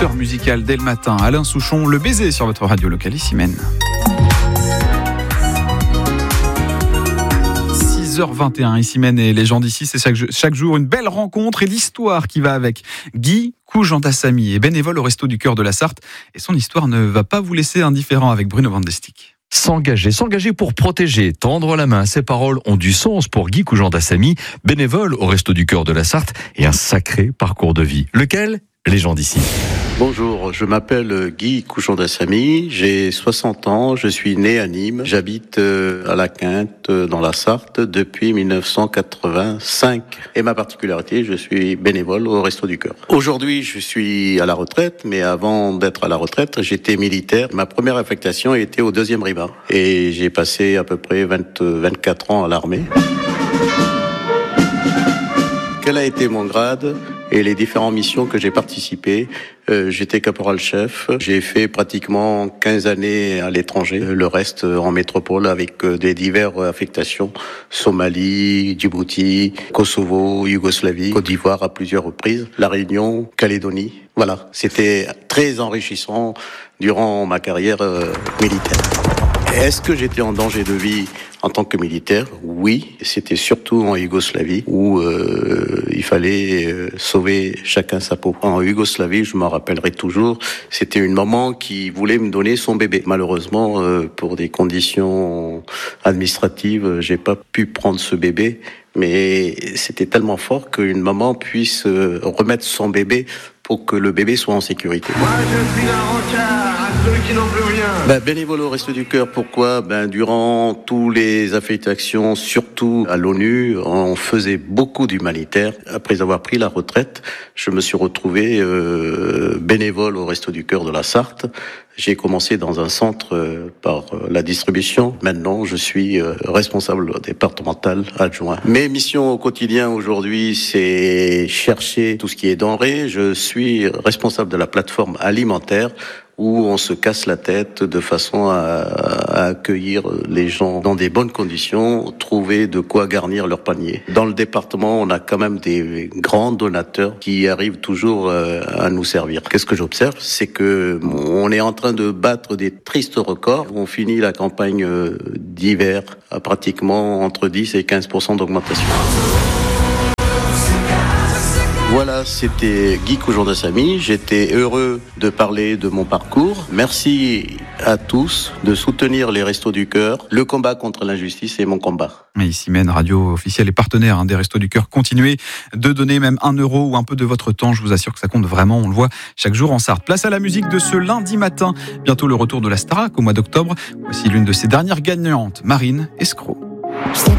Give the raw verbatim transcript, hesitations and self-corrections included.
douceur musicale dès le matin. Alain Souchon, Le Baiser sur votre radio locale Issy-Mène. six heures vingt et un, Issy-Mène et les gens d'ici, c'est chaque, chaque jour une belle rencontre et l'histoire qui va avec. Guy Koujantassamy est bénévole au Resto du Cœur de la Sarthe et son histoire ne va pas vous laisser indifférent avec Bruno Van de Stick. S'engager, s'engager pour protéger, tendre la main. Ces paroles ont du sens pour Guy Koujantassamy, bénévole au Resto du Cœur de la Sarthe et un sacré parcours de vie. Lequel ? Les gens d'ici. Bonjour, je m'appelle Guy Koujantassamy, j'ai soixante ans, je suis né à Nîmes, j'habite à la Quinte, dans la Sarthe, depuis dix-neuf cent quatre-vingt-cinq. Et ma particularité, je suis bénévole au Resto du Cœur. Aujourd'hui, je suis à la retraite, mais avant d'être à la retraite, j'étais militaire. Ma première affectation était au deuxième Riva. Et j'ai passé à peu près vingt, vingt-quatre ans à l'armée. Quel a été mon grade ? Et les différentes missions que j'ai participé, euh, j'étais caporal-chef. J'ai fait pratiquement quinze années à l'étranger, le reste en métropole avec des diverses affectations. Somalie, Djibouti, Kosovo, Yougoslavie, Côte d'Ivoire à plusieurs reprises, La Réunion, Calédonie. Voilà, c'était très enrichissant durant ma carrière euh, militaire. Est-ce que j'étais en danger de vie en tant que militaire ? Oui, c'était surtout en Yougoslavie où euh, il fallait euh, sauver chacun sa peau. En Yougoslavie, je m'en rappellerai toujours, c'était une maman qui voulait me donner son bébé. Malheureusement, euh, pour des conditions administratives, j'ai pas pu prendre ce bébé. Mais c'était tellement fort qu'une maman puisse euh, remettre son bébé pour que le bébé soit en sécurité. Moi, je suis un rencard à ceux qui n'ont plus rien. Ben, bénévole au Resto du Cœur, pourquoi ? Ben, durant toutes les affectations, surtout à l'ONU, on faisait beaucoup d'humanitaire. Après avoir pris la retraite, je me suis retrouvé euh, bénévole au Resto du Cœur de la Sarthe. J'ai commencé dans un centre euh, par euh, la distribution. Maintenant, je suis euh, responsable départemental adjoint. Mes missions au quotidien aujourd'hui, c'est chercher tout ce qui est denrées. Je suis responsable de la plateforme alimentaire où on se casse la tête de façon à, à accueillir les gens dans des bonnes conditions, trouver de quoi garnir leur panier. Dans le département, on a quand même des grands donateurs qui arrivent toujours à nous servir. Qu'est-ce que j'observe ? C'est que on est en train de battre des tristes records. On finit la campagne d'hiver à pratiquement entre dix et quinze pour cent d'augmentation. Voilà, c'était Guy Koujantassamy. J'étais heureux de parler de mon parcours. Merci à tous de soutenir les Restos du Cœur. Le combat contre l'injustice est mon combat. Issy-Mène, radio officielle et partenaire hein, des Restos du Cœur. Continuez de donner même un euro ou un peu de votre temps. Je vous assure que ça compte vraiment. On le voit chaque jour en Sarthe. Place à la musique de ce lundi matin. Bientôt le retour de la Starac au mois d'octobre. Voici l'une de ses dernières gagnantes, Marine Escroc.